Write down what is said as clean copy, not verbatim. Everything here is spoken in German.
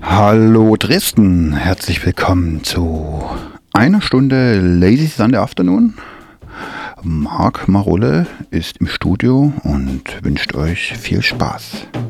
Hallo Dresden, herzlich willkommen zu einer Stunde Lazy Sunday Afternoon. Marc Marolle ist im Studio und wünscht euch viel Spaß.